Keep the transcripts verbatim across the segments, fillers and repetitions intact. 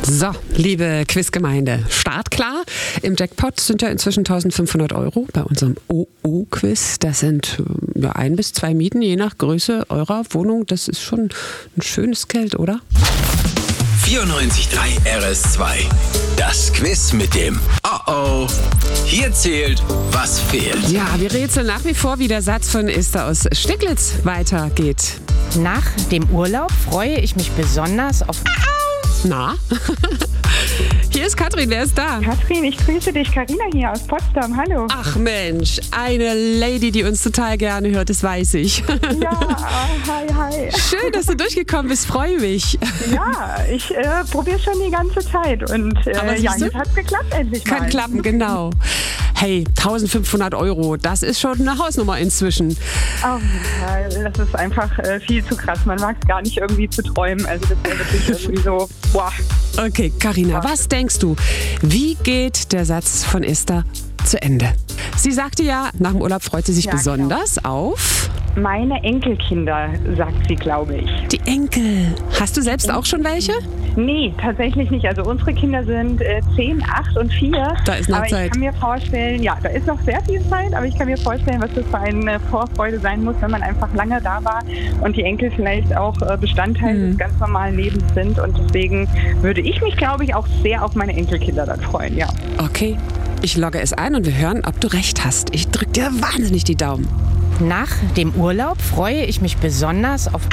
So, liebe Quizgemeinde, startklar. Im Jackpot sind ja inzwischen eintausendfünfhundert Euro bei unserem O O-Quiz. Das sind ja, ein bis zwei Mieten, je nach Größe eurer Wohnung. Das ist schon ein schönes Geld, oder? vierundneunzig Komma drei R S zwei. Das Quiz mit dem Oh oh. Hier zählt, was fehlt. Ja, wir rätseln nach wie vor, wie der Satz von Esther aus Steglitz weitergeht. Nach dem Urlaub freue ich mich besonders auf... Na? Hier ist Katrin, wer ist da? Katrin, ich grüße dich. Carina hier aus Potsdam. Hallo. Ach Mensch, eine Lady, die uns total gerne hört, das weiß ich. Ja, hi, hi. Schön, dass du durchgekommen bist, freue mich. Ja, ich äh, probiere schon die ganze Zeit und äh, Aber ja, siehst du? jetzt hat es geklappt endlich mal. Kann klappen, genau. Hey, eintausendfünfhundert Euro, das ist schon eine Hausnummer inzwischen. Auf jeden Fall. Das ist einfach äh, viel zu krass. Man mag es gar nicht irgendwie zu träumen. Also das wäre wirklich irgendwie so, boah. Okay, Carina, was denkst du? Wie geht der Satz von Esther zu Ende? Sie sagte ja, nach dem Urlaub freut sie sich Ja, besonders auf... Meine Enkelkinder, sagt sie, glaube ich. Die Enkel. Hast du selbst auch schon welche? Nee, tatsächlich nicht. Also unsere Kinder sind äh, zehn, acht und vier. Da ist noch aber Zeit. Ich kann mir vorstellen, ja, da ist noch sehr viel Zeit, aber ich kann mir vorstellen, was das für eine Vorfreude sein muss, wenn man einfach lange da war und die Enkel vielleicht auch äh, Bestandteil Mhm. des ganz normalen Lebens sind. Und deswegen würde ich mich, glaube ich, auch sehr auf meine Enkelkinder dann freuen, ja. Okay, ich logge es ein und wir hören, ob du recht hast. Ich drücke dir wahnsinnig die Daumen. Nach dem Urlaub freue ich mich besonders auf...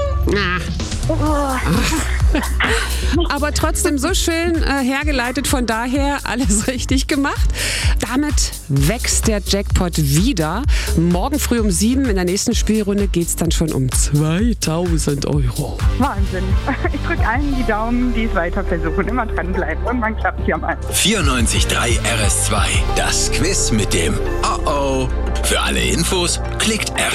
Aber trotzdem so schön äh, hergeleitet, von daher alles richtig gemacht. Damit wächst der Jackpot wieder. Morgen früh um sieben in der nächsten Spielrunde geht es dann schon um zweitausend Euro. Wahnsinn. Ich drücke allen die Daumen, die es weiter versuchen. Immer dranbleiben. Irgendwann klappt es ja mal. vierundneunzig Komma drei R S zwei. Das Quiz mit dem Oh oh. Für alle Infos klickt R